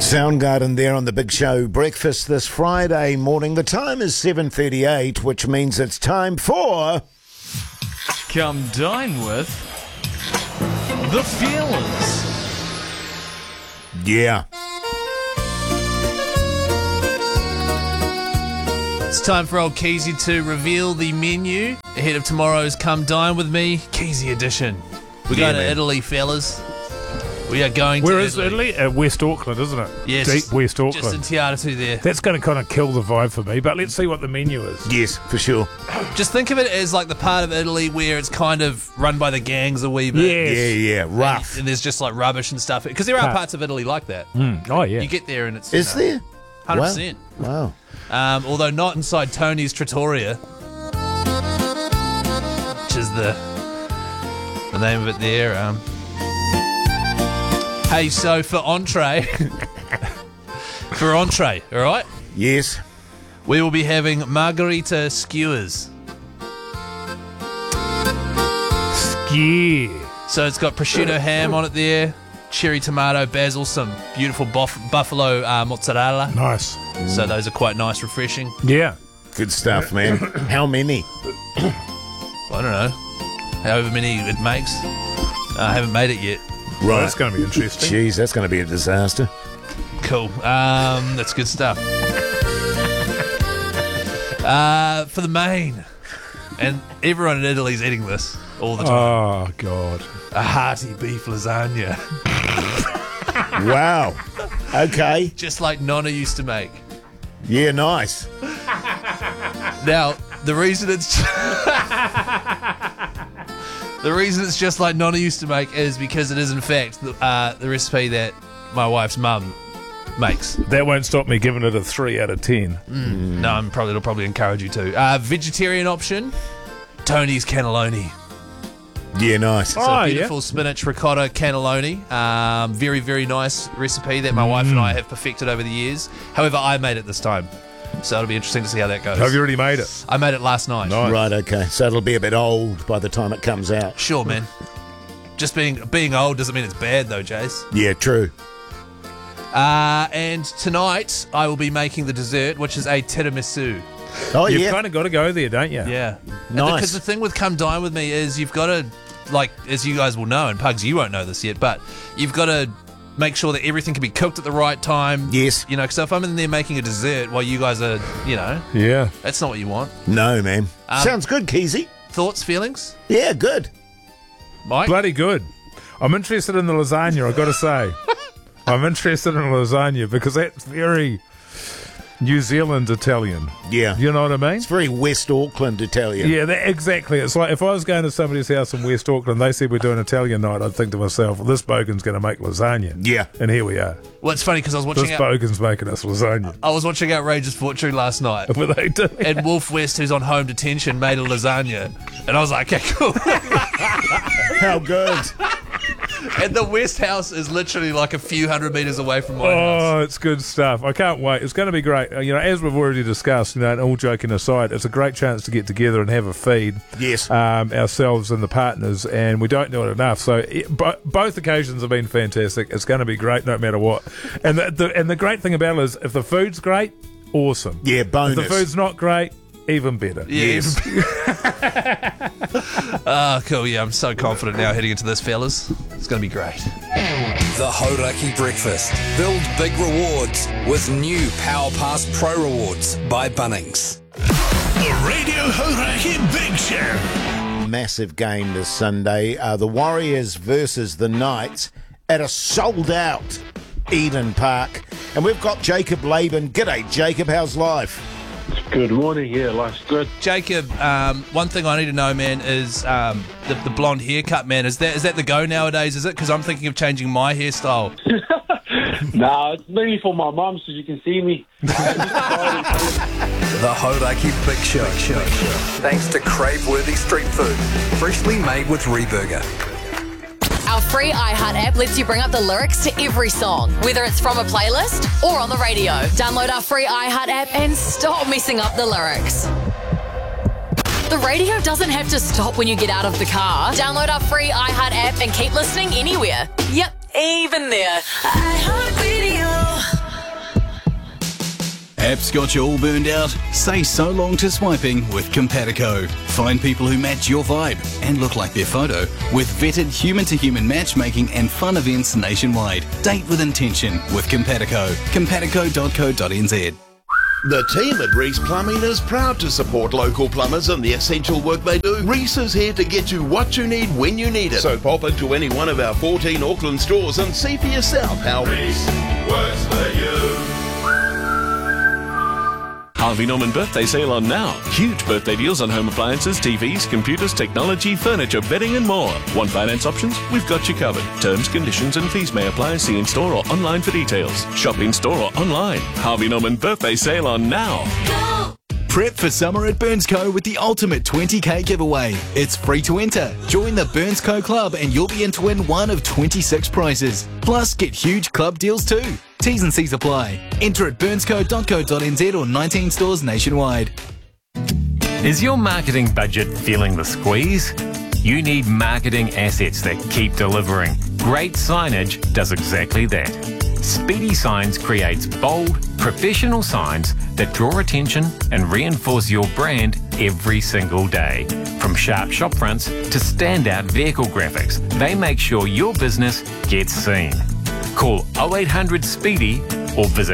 Soundgarden there on the Big Show breakfast this Friday morning. The time is 7:38, which means it's time for... Come dine with the Feelers. Yeah. It's time for old Keezy to reveal the menu ahead of tomorrow's Come Dine With Me Keezy edition. We're going to Italy, fellas. We are going Where to is Italy? West Auckland, isn't it? Yes. Deep West Auckland. Just in Tiaratu there. That's going to kind of kill the vibe for me, but let's see what the menu is. Yes, for sure. Just think of it as like the part of Italy where it's kind of run by the gangs a wee bit. Yes. Yeah, rough. And there's just like rubbish and stuff. Because there are parts of Italy like that. Oh, yeah. You get there and it's... Is there? 100%. Wow. Although not inside Tony's Trattoria, which is the name of it there. Hey, so for entree, all right, Yes. we will be having margarita skewers. Yeah. So it's got prosciutto ham on it there, cherry tomato, basil, some beautiful buffalo mozzarella. Nice. So those are quite nice, refreshing. Yeah. Good stuff, man. How many? I don't know, however many it makes. I haven't made it yet. Well, Right. that's going to be interesting. Jeez, that's going to be a disaster. Cool. That's good stuff. For the main, and everyone in Italy's eating this all the time. Oh, God. A hearty beef lasagna, Wow. Okay. just like Nonna used to make. Yeah, nice. Now, the reason it's just like Nonna used to make is because it is in fact the recipe that my wife's mum makes. That won't stop me giving it a 3 out of 10. No, it'll probably encourage you to. Vegetarian option, Tony's cannelloni. Yeah, nice. So Oh, beautiful spinach ricotta cannelloni. Very, very nice recipe that my wife and I have perfected over the years. However, I made it this time. So it'll be interesting to see how that goes. Have you already made it? I made it last night. Nice. Right, okay. So it'll be a bit old by the time it comes out. Sure, man. Just being old doesn't mean it's bad, though, Jace. Yeah, true. And tonight I will be making the dessert, which is a tiramisu. Oh, You've yeah. kind of got to go there, don't you? Yeah. Nice. Because the thing with Come Dine With Me is you've got to, like, as you guys will know, and Pugs, you won't know this yet, but you've got to make sure that everything can be cooked at the right time. Yes. You know, so if I'm in there making a dessert while you guys are, you know, Yeah. that's not what you want. No, man. Sounds good, Keezy. Thoughts, feelings? Yeah, good. Mike? Bloody good. I'm interested in the lasagna, I've got to say. I'm interested in lasagna because that's very New Zealand Italian. Yeah. You know what I mean? It's very West Auckland Italian. Yeah, exactly. It's like if I was going to somebody's house in West Auckland, they said we're doing Italian night, I'd think to myself, well, this bogan's going to make lasagna. Yeah. And here we are. Well, it's funny because This bogan's making us lasagna. I was watching Outrageous Fortune last night. What they do? And Wolf West, who's on home detention, made a lasagna. And I was like, okay, cool. How good. And the West house is literally like a few hundred metres away from my house. Oh, it's good stuff. I can't wait. It's going to be great. You know, as we've already discussed, you know, and all joking aside, it's a great chance to get together and have a feed. Yes. Ourselves and the partners, and we don't do it enough. So both occasions have been fantastic. It's going to be great no matter what. And the great thing about it is if the food's great, awesome. Yeah, bonus. If the food's not great, even better. Yes. Cool. Yeah, I'm so confident now heading into this, fellas. It's going to be great. The Hauraki Breakfast. Build big rewards with new Power Pass Pro Rewards by Bunnings. The Radio Hauraki Big Show. Massive game this Sunday. The Warriors versus the Knights at a sold-out Eden Park. And we've got Jacob Laban. G'day, Jacob. How's life? Good morning. Yeah, life's good. Jacob, one thing I need to know, man, is the blonde haircut, man. Is that the go nowadays, is it? Because I'm thinking of changing my hairstyle. Nah, it's mainly for my mum so she can see me. The Hauraki Big Show. Thanks to crave-worthy street food. Freshly made with Reburger. Our free iHeart app lets you bring up the lyrics to every song, whether it's from a playlist or on the radio. Download our free iHeart app and stop messing up the lyrics. The radio doesn't have to stop when you get out of the car. Download our free iHeart app and keep listening anywhere. Yep, even there. iHeart Radio. Apps got you all burned out? Say so long to swiping with Compatico. Find people who match your vibe and look like their photo with vetted human-to-human matchmaking and fun events nationwide. Date with intention with Compatico. Compatico.co.nz. The team at Reese Plumbing is proud to support local plumbers and the essential work they do. Reese is here to get you what you need when you need it. So pop into any one of our 14 Auckland stores and see for yourself how Reese works for you. Harvey Norman birthday sale on now. Huge birthday deals on home appliances, TVs, computers, technology, furniture, bedding and more. Want finance options? We've got you covered. Terms, conditions and fees may apply. See in store or online for details. Shop in store or online. Harvey Norman birthday sale on now. Go! Prep for summer at Burnsco with the ultimate 20k giveaway. It's free to enter. Join the Burnsco Club and you'll be in to win one of 26 prizes. Plus, get huge club deals too. T's and C's apply. Enter at burnsco.co.nz or 19 stores nationwide. Is your marketing budget feeling the squeeze? You need marketing assets that keep delivering. Great Signage does exactly that. Speedy Signs creates bold, professional signs that draw attention and reinforce your brand every single day. From sharp shop fronts to standout vehicle graphics, they make sure your business gets seen. Call 0800 Speedy or visit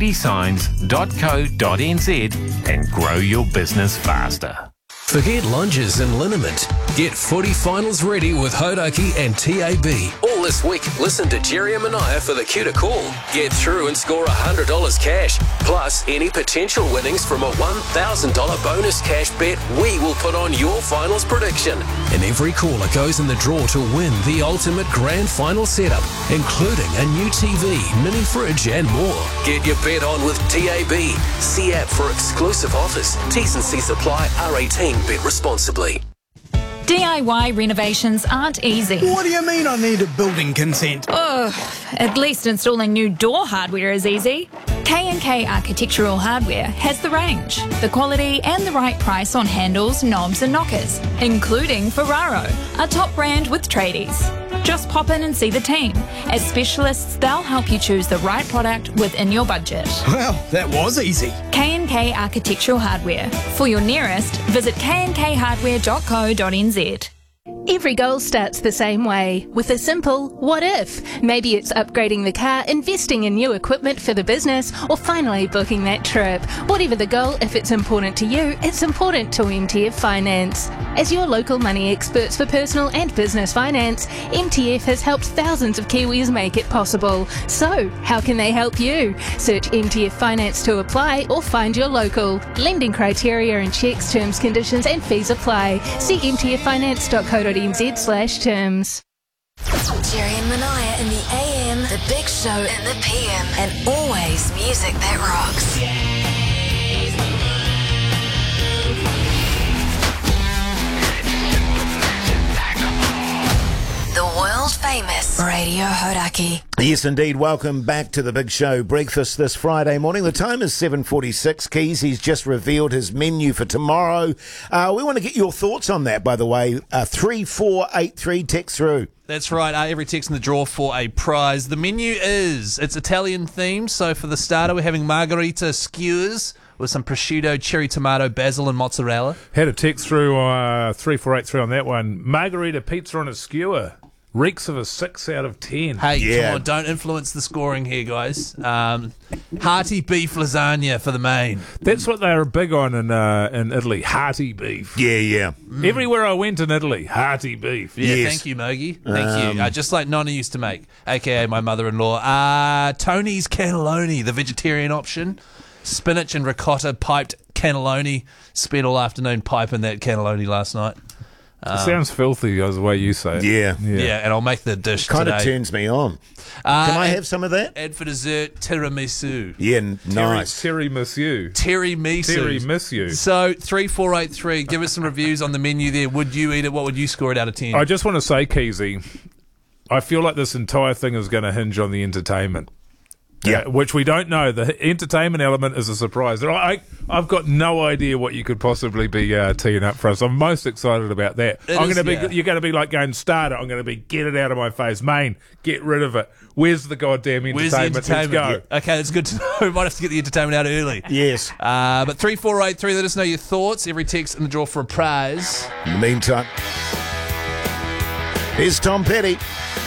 speedysigns.co.nz and grow your business faster. Forget lunges and liniment. Get footy finals ready with Hodaki and TAB. All this week, listen to Jerry and Mania for the cue to call. Get through and score $100 cash. Plus, any potential winnings from a $1,000 bonus cash bet we will put on your finals prediction. And every caller goes in the draw to win the ultimate grand final setup, including a new TV, mini fridge and more. Get your bet on with TAB. See app for exclusive offers. T's and C's apply. R18. Bet responsibly. DIY renovations aren't easy. What do you mean I need a building consent? Ugh, at least installing new door hardware is easy. K&K Architectural Hardware has the range, the quality and the right price on handles, knobs and knockers, including Ferraro, a top brand with tradies. Just pop in and see the team. As specialists, they'll help you choose the right product within your budget. Well, that was easy. K&K Architectural Hardware. For your nearest, visit knkhardware.co.nz. Every goal starts the same way, with a simple what if. Maybe it's upgrading the car, investing in new equipment for the business, or finally booking that trip. Whatever the goal, if it's important to you, it's important to MTF Finance. As your local money experts for personal and business finance, MTF has helped thousands of Kiwis make it possible. So, how can they help you? Search MTF Finance to apply or find your local. Lending criteria and checks, terms, conditions and fees apply. See mtffinance.co.nz/terms. Jerry and Mania in the AM, the Big Show in the PM, and always music that rocks. The world famous Radio Hodaki. Yes, indeed. Welcome back to the Big Show breakfast this Friday morning. The time is 7:46. Keys, he's just revealed his menu for tomorrow. We want to get your thoughts on that, by the way. 3483, text through. That's right. Every text in the draw for a prize. The menu it's Italian themed. So for the starter, we're having margherita skewers with some prosciutto, cherry tomato, basil and mozzarella. Had a text through 3483 on that one. Margherita pizza on a skewer. Reeks of a 6 out of 10. Hey, come on, don't influence the scoring here, guys. Hearty beef lasagna for the main. That's what they are big on in Italy. Hearty beef. Yeah. Everywhere I went in Italy, hearty beef. Yeah, Yes. Thank you, Mogi. Thank you. Just like Nonna used to make, a.k.a. my mother-in-law. Tony's cannelloni, the vegetarian option. Spinach and ricotta piped cannelloni. Spent all afternoon piping that cannelloni last night. It sounds filthy, as the way you say it. Yeah, and I'll make the dish kind today. of turns me on. Can I have some of that? And for dessert, tiramisu. Yeah, nice. Tiramisu. Tiramisu. So, 3483, give us some reviews on the menu there. Would you eat it? What would you score it out of 10? I just want to say, Keezy, I feel like this entire thing is going to hinge on the entertainment. which we don't know. The entertainment element is a surprise. And I've got no idea what you could possibly be teeing up for us. I'm most excited about that. You're going to be like going, start it. I'm going to be, get it out of my face. Main, get rid of it. Where's the goddamn entertainment? Let's go. Yeah. Okay, that's good to know. We might have to get the entertainment out early. Yes. But 3483, let us know your thoughts. Every text in the draw for a prize. In the meantime, here's Tom Petty.